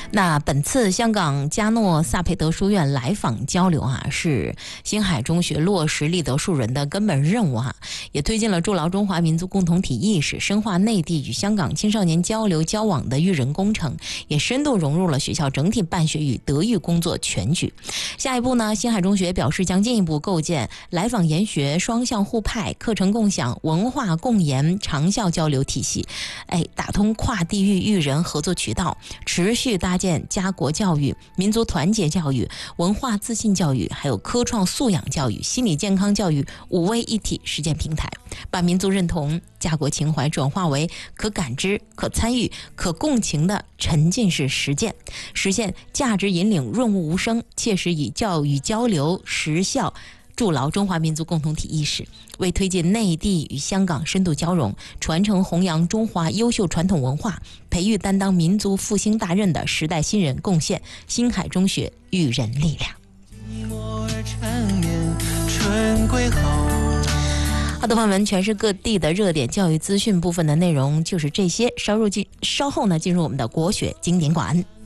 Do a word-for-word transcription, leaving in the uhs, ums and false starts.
那本次香港加诺萨佩德书院来访交流啊，是星海中学落实立德树人的根本任务啊，也推进了筑牢中华民族共同体意识、深化内地与香港青少年交流交往的育人工程，也深度融入了学校整体办学与德育工作全局。下一步呢，星海中学表示将进一步构建来访研学双向互派、课程共享、文化共研长效交流体系，哎，打通跨地域育人合作渠道，持续搭建家国教育、民族团结教育、文化自信教育，还有科创素养教育、心理健康教育五位一体实践平台，把民族认同、家国情怀转化为可感知、可参与、可共情的沉浸式实践，实现价值引领润物无声，切实以教育交流实效筑牢中华民族共同体意识，为推进内地与香港深度交融，传承弘扬中华优秀传统文化，培育担当民族复兴大任的时代新人贡献星海中学育人力量。好的，朋友们，全市各地的热点教育资讯部分的内容就是这些，稍入进稍后呢，进入我们的国学经典馆。